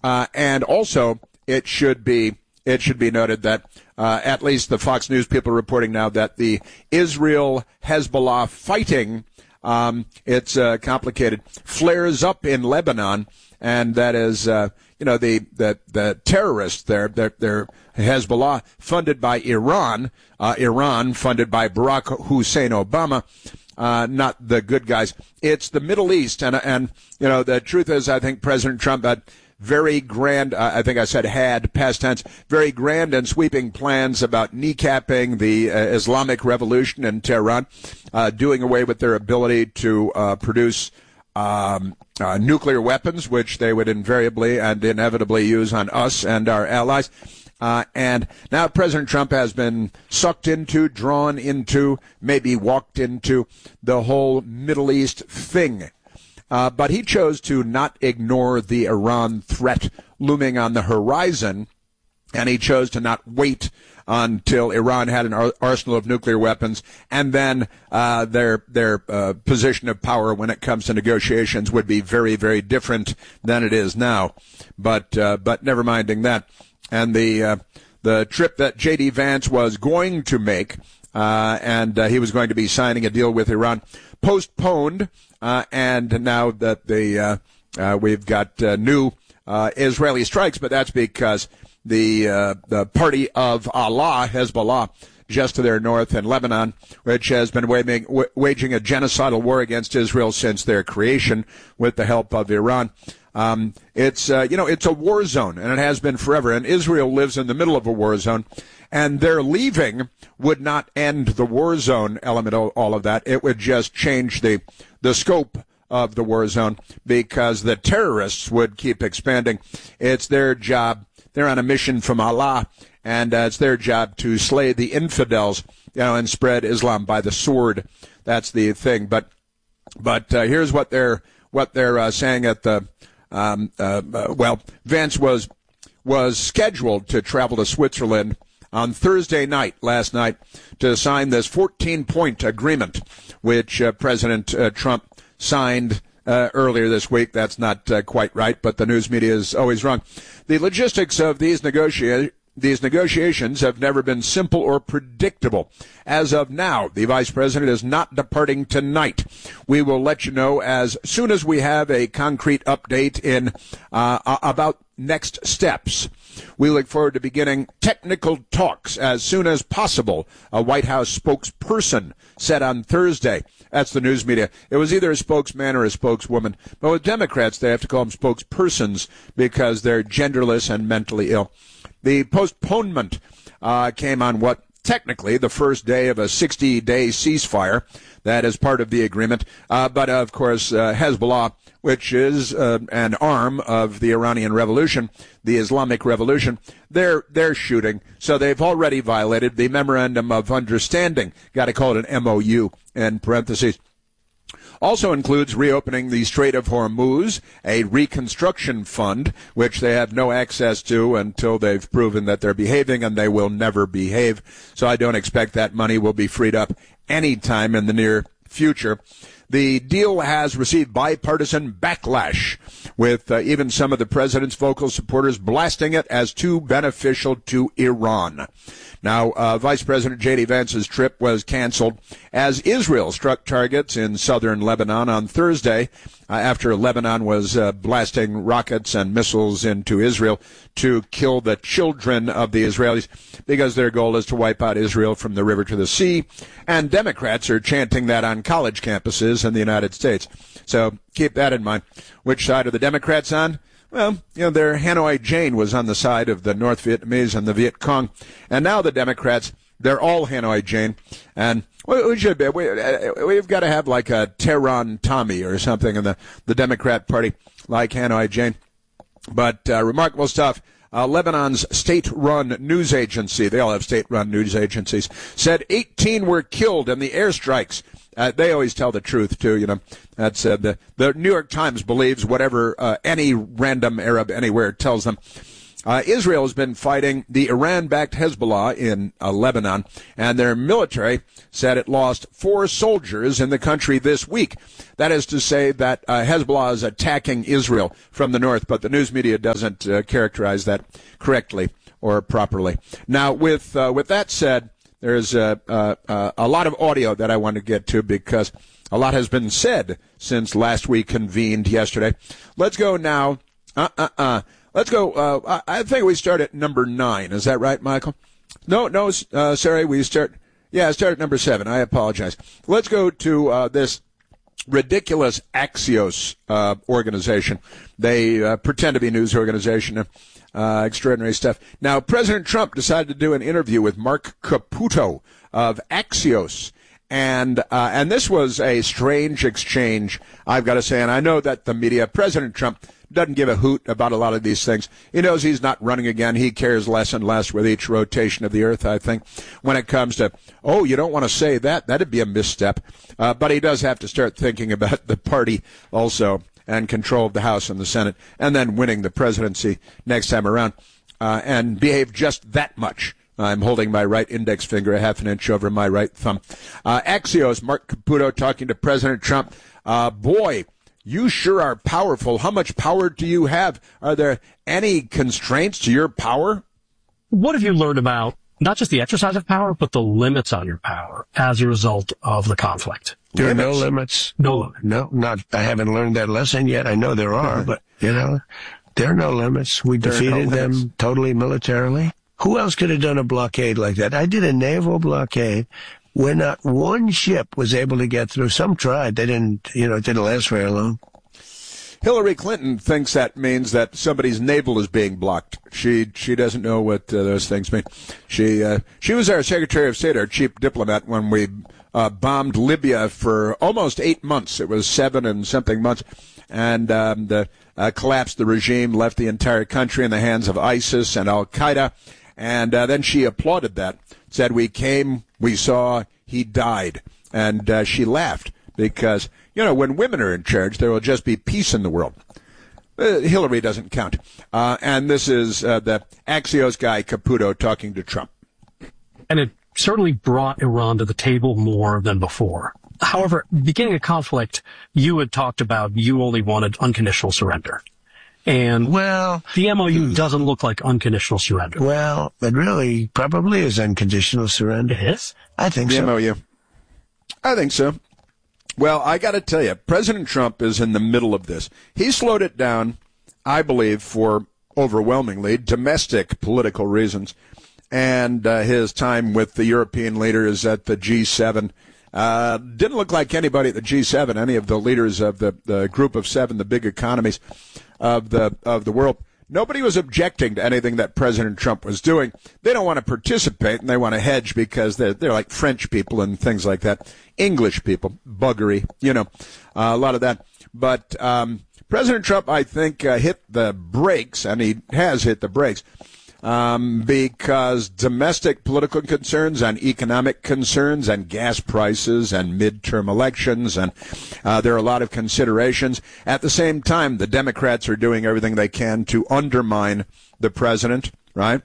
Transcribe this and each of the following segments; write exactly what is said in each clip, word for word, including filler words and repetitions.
Uh, and also, it should be it should be noted that uh, at least the Fox News people are reporting now that the Israel-Hezbollah fighting, um, it's uh, complicated, flares up in Lebanon, and that is, uh, you know, the, the, the terrorists there, they're, they're Hezbollah, funded by Iran, uh, Iran funded by Barack Hussein Obama, uh, not the good guys. It's the Middle East, and, and you know, the truth is, I think President Trump had very grand, uh, I think I said had, past tense, very grand and sweeping plans about kneecapping the uh, Islamic Revolution in Tehran, uh, doing away with their ability to uh, produce um, uh, nuclear weapons, which they would invariably and inevitably use on us and our allies. Uh, and now President Trump has been sucked into, drawn into, maybe walked into the whole Middle East thing. Uh, but he chose to not ignore the Iran threat looming on the horizon, and he chose to not wait until Iran had an ar- arsenal of nuclear weapons, and then uh, their their uh, position of power when it comes to negotiations would be very, very different than it is now. But uh, but never minding that, and the uh, the trip that J D. Vance was going to make, uh, and uh, he was going to be signing a deal with Iran, postponed. Uh, and now that the uh, uh, we've got uh, new uh, Israeli strikes, but that's because the uh, the party of Allah, Hezbollah, just to their north in Lebanon, which has been waging, w- waging a genocidal war against Israel since their creation with the help of Iran. Um, it's uh, you know it's a war zone, and it has been forever. And Israel lives in the middle of a war zone, and their leaving would not end the war zone element of all of that. It would just change the the scope of the war zone, because the terrorists would keep expanding. It's their job. They're on a mission from Allah, and uh, it's their job to slay the infidels, you know, and spread Islam by the sword. That's the thing. But but uh, here's what they're what they're uh, saying at the um, uh, uh, well, Vance was was scheduled to travel to Switzerland on Thursday night, last night, to sign this fourteen-point agreement, which uh, President uh, Trump signed uh, earlier this week. That's not uh, quite right, but the news media is always wrong. The logistics of these negotia- these negotiations have never been simple or predictable. As of now, the Vice President is not departing tonight. We will let you know as soon as we have a concrete update in uh, about next steps. We look forward to beginning technical talks as soon as possible, a White House spokesperson said on Thursday. That's the news media. It was either a spokesman or a spokeswoman. But with Democrats, they have to call them spokespersons because they're genderless and mentally ill. The postponement uh, came on what technically the first day of a sixty-day ceasefire. That is part of the agreement. Uh, but, of course, uh, Hezbollah, which is uh, an arm of the Iranian Revolution, the Islamic Revolution, they're they're shooting. So they've already violated the Memorandum of Understanding. Got to call it an M O U in parentheses. Also includes reopening the Strait of Hormuz, a reconstruction fund, which they have no access to until they've proven that they're behaving, and they will never behave. So I don't expect that money will be freed up anytime in the near future. The deal has received bipartisan backlash, with uh, even some of the president's vocal supporters blasting it as too beneficial to Iran. Now, uh, Vice President J D. Vance's trip was canceled as Israel struck targets in southern Lebanon on Thursday uh, after Lebanon was uh, blasting rockets and missiles into Israel to kill the children of the Israelis, because their goal is to wipe out Israel from the river to the sea. And Democrats are chanting that on college campuses in the United States. So keep that in mind. Which side are the Democrats on? Well, you know, their Hanoi Jane was on the side of the North Vietnamese and the Viet Cong. And now the Democrats, they're all Hanoi Jane. And we should be, we, we've got to have like a Tehran Tommy or something in the, the Democrat Party, like Hanoi Jane. But uh, remarkable stuff. Uh, Lebanon's state-run news agency, they all have state-run news agencies, said eighteen were killed in the airstrikes. Uh, they always tell the truth, too, you know. That's uh, the, the New York Times believes whatever uh, any random Arab anywhere tells them. Uh, Israel has been fighting the Iran-backed Hezbollah in uh, Lebanon, and their military said it lost four soldiers in the country this week. That is to say that uh, Hezbollah is attacking Israel from the north, but the news media doesn't uh, characterize that correctly or properly. Now, with uh, with that said, there's uh, uh, uh, a lot of audio that I want to get to because a lot has been said since last week convened yesterday. Let's go now. Uh, uh, uh. Let's go. Uh, I think we start at number nine. Is that right, Michael? No, no, uh, sorry. We start. Yeah, start at number seven. I apologize. Let's go to uh, this ridiculous Axios uh, organization. They uh, pretend to be a news organization. Uh, extraordinary stuff. Now, President Trump decided to do an interview with Mark Caputo of Axios. And uh, and this was a strange exchange, I've got to say. And I know that the media, President Trump, doesn't give a hoot about a lot of these things. He knows he's not running again. He cares less and less with each rotation of the earth, I think, when it comes to, oh, you don't want to say that. That'd be a misstep. Uh, but he does have to start thinking about the party also and control of the House and the Senate and then winning the presidency next time around uh, and behave just that much. I'm holding my right index finger a half an inch over my right thumb. Uh, Axios, Mark Caputo talking to President Trump. Uh, boy, you sure are powerful. How much power do you have? Are there any constraints to your power? What have you learned about not just the exercise of power, but the limits on your power as a result of the conflict? There are no limits. No limits. No, not, I haven't learned that lesson yet. I know there are, but, you know, there are no limits. We defeated no them limits. Totally militarily. Who else could have done a blockade like that? I did a naval blockade where not one ship was able to get through. Some tried. They didn't, you know, it didn't last very long. Hillary Clinton thinks that means that somebody's navel is being blocked. She she doesn't know what uh, those things mean. She uh, she was our Secretary of State, our chief diplomat, when we uh, bombed Libya for almost eight months. It was seven and something months, and um, the uh, collapsed the regime, left the entire country in the hands of ISIS and Al Qaeda. And uh, then she applauded that, said, we came, we saw, he died. And uh, she laughed because, you know, when women are in charge, there will just be peace in the world. Uh, Hillary doesn't count. Uh, and this is uh, the Axios guy, Caputo, talking to Trump. And it certainly brought Iran to the table more than before. However, beginning a conflict, you had talked about you only wanted unconditional surrender. And well, the M O U doesn't look like unconditional surrender. Well, it really probably is unconditional surrender. It is? I think the so. M O U. I think so. Well, I got to tell you, President Trump is in the middle of this. He slowed it down, I believe, for overwhelmingly domestic political reasons. And uh, his time with the European leaders at the G seven Uh, didn't look like anybody at the G seven, any of the leaders of the, the group of seven, the big economies of the of the world. Nobody was objecting to anything that President Trump was doing. They don't want to participate, and they want to hedge because they're, they're like French people and things like that. English people, buggery, you know, uh, a lot of that. But um, President Trump, I think, uh, hit the brakes, and he has hit the brakes. Um, because domestic political concerns and economic concerns and gas prices and midterm elections, and uh, there are a lot of considerations. At the same time, the Democrats are doing everything they can to undermine the president, right?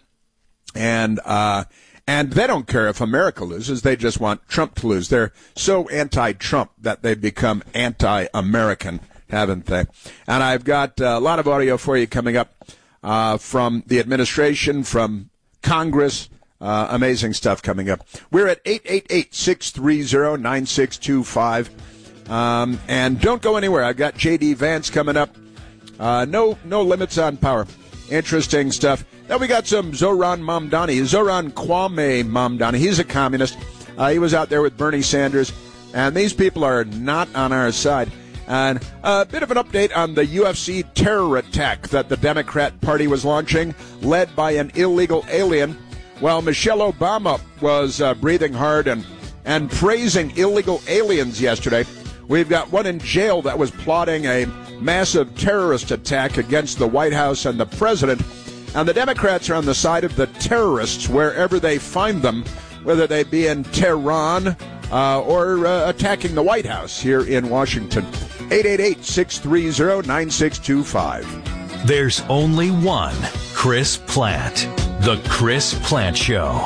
And uh, and they don't care if America loses. They just want Trump to lose. They're so anti-Trump that they've become anti-American, haven't they? And I've got a lot of audio for you coming up. Uh, from the administration, from Congress, uh, amazing stuff coming up. We're at eight eight eight, six three zero, nine six two five. Um, and don't go anywhere. I've got J D Vance coming up. Uh, no, no limits on power. Interesting stuff. Then we got some Zohran Mamdani, Zohran Kwame Mamdani. He's a communist. Uh, he was out there with Bernie Sanders. And these people are not on our side. And a bit of an update on the U F C terror attack that the Democrat Party was launching, led by an illegal alien. Well, Michelle Obama was uh, breathing hard and, and praising illegal aliens yesterday. We've got one in jail that was plotting a massive terrorist attack against the White House and the president. And the Democrats are on the side of the terrorists wherever they find them, whether they be in Tehran uh, or uh, attacking the White House here in Washington. eight eight eight, six three zero, nine six two five. There's only one Chris Plante. The Chris Plante Show.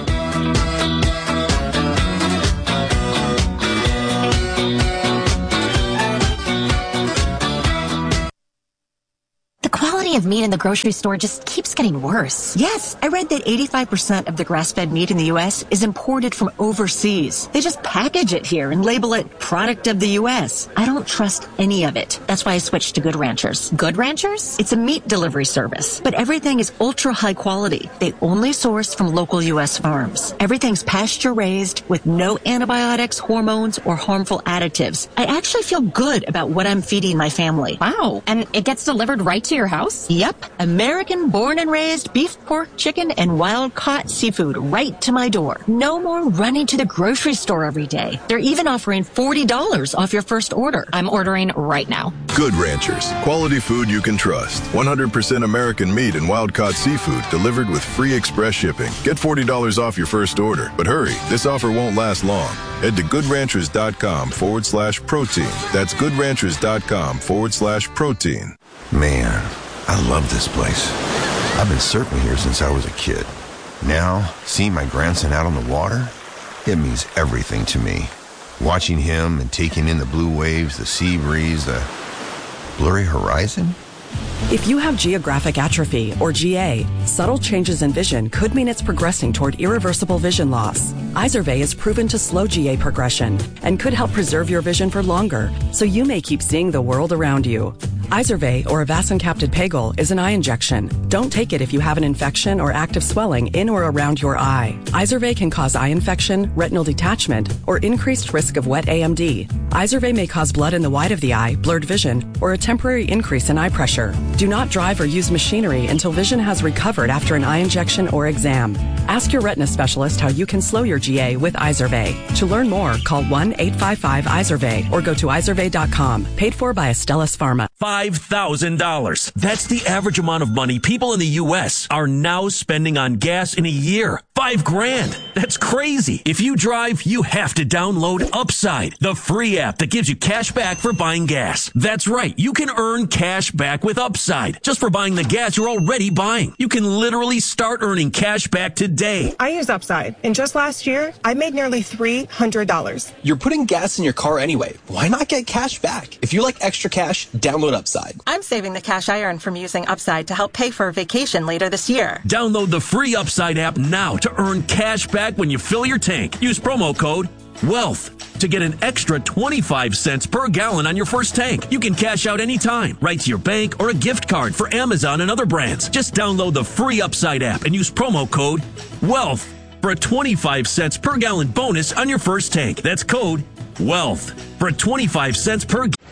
The quality of meat in the grocery store just keeps getting worse. Yes, I read that eighty-five percent of the grass-fed meat in the U S is imported from overseas. They just package it here and label it product of the U S. I don't trust any of it. That's why I switched to Good Ranchers. Good Ranchers? It's a meat delivery service, but everything is ultra high quality. They only source from local U S farms. Everything's pasture-raised with no antibiotics, hormones, or harmful additives. I actually feel good about what I'm feeding my family. Wow. And it gets delivered right to your house? Yep. American born and raised beef, pork, chicken, and wild-caught seafood right to my door. No more running to the grocery store every day. They're even offering forty dollars off your first order. I'm ordering right now. Good Ranchers. Quality food you can trust. one hundred percent American meat and wild-caught seafood delivered with free express shipping. Get forty dollars off your first order. But hurry, this offer won't last long. Head to goodranchers.com forward slash protein. That's goodranchers.com forward slash protein. Man, I love this place. I've been surfing here since I was a kid. Now, seeing my grandson out on the water, it means everything to me. Watching him and taking in the blue waves, the sea breeze, the blurry horizon. If you have geographic atrophy, or G A, subtle changes in vision could mean it's progressing toward irreversible vision loss. Izervay is proven to slow G A progression and could help preserve your vision for longer, so you may keep seeing the world around you. Izervay, or avacincaptad pegol, is an eye injection. Don't take it if you have an infection or active swelling in or around your eye. Izervay can cause eye infection, retinal detachment, or increased risk of wet A M D. Izervay may cause blood in the white of the eye, blurred vision, or a temporary increase in eye pressure. Do not drive or use machinery until vision has recovered after an eye injection or exam. Ask your retina specialist how you can slow your G A with Izervay. To learn more, call one eight five five Izervay or go to izervay dot com. Paid for by Astellas Pharma. five thousand dollars. That's the average amount of money people in the U S are now spending on gas in a year. Five grand. That's crazy. If you drive, you have to download Upside, the free app that gives you cash back for buying gas. That's right. You can earn cash back with Upside just for buying the gas you're already buying. You can literally start earning cash back today. I use Upside, and just last year, I made nearly three hundred dollars. You're putting gas in your car anyway. Why not get cash back? If you like extra cash, download Upside. I'm saving the cash I earn from using Upside to help pay for a vacation later this year. Download the free Upside app now to earn cash back when you fill your tank. Use promo code WEALTH to get an extra twenty-five cents per gallon on your first tank. You can cash out anytime, right to your bank or a gift card for Amazon and other brands. Just download the free Upside app and use promo code WEALTH for a twenty-five cents per gallon bonus on your first tank. That's code WEALTH for a twenty-five cents per gallon.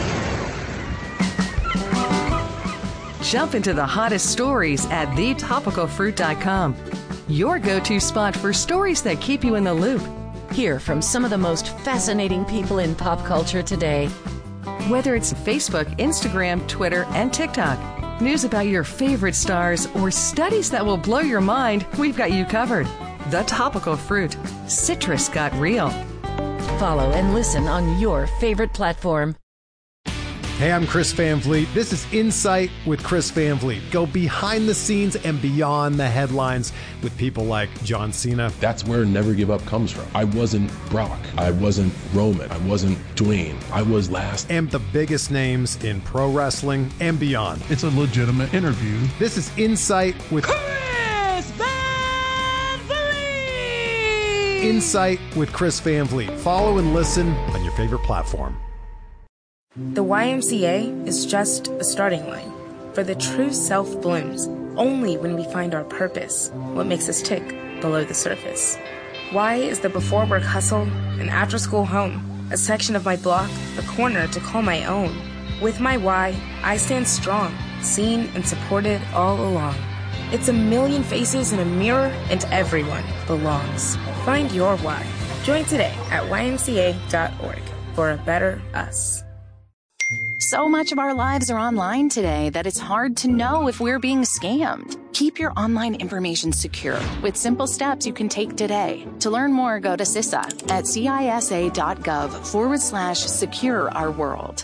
Jump into the hottest stories at the topical fruit dot com. Your go-to spot for stories that keep you in the loop. Hear from some of the most fascinating people in pop culture today. Whether it's Facebook, Instagram, Twitter, and TikTok, news about your favorite stars, or studies that will blow your mind, we've got you covered. The Topical Fruit. Citrus got real. Follow and listen on your favorite platform. Hey, I'm Chris Van Vliet. This is Insight with Chris Van Vliet. Go behind the scenes and beyond the headlines with people like John Cena. That's where Never Give Up comes from. I wasn't Brock. I wasn't Roman. I wasn't Dwayne. I was last. And the biggest names in pro wrestling and beyond. It's a legitimate interview. This is Insight with Chris Van Vliet. Insight with Chris Van Vliet. Follow and listen on your favorite platform. The Y M C A is just a starting line, for the true self blooms only when we find our purpose, what makes us tick below the surface. Y is the before work hustle, an after school home, a section of my block, a corner to call my own. With my Y, I stand strong, seen and supported all along. It's a million faces in a mirror, and everyone belongs. Find your Y. Join today at Y M C A dot org for a better us. So much of our lives are online today that it's hard to know if we're being scammed. Keep your online information secure with simple steps you can take today. To learn more, go to C I S A at C I S A dot gov forward slash secure our world.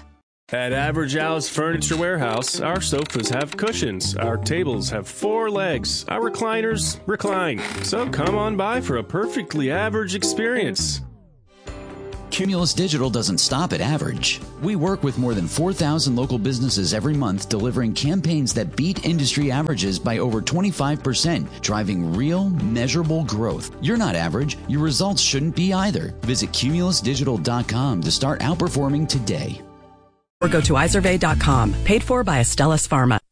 At Average Al's Furniture Warehouse, our sofas have cushions, our tables have four legs, our recliners recline. So come on by for a perfectly average experience. Cumulus Digital doesn't stop at average. We work with more than four thousand local businesses every month, delivering campaigns that beat industry averages by over twenty-five percent, driving real, measurable growth. You're not average. Your results shouldn't be either. Visit cumulus digital dot com to start outperforming today. Or go to Izervay dot com, paid for by Astellas Pharma.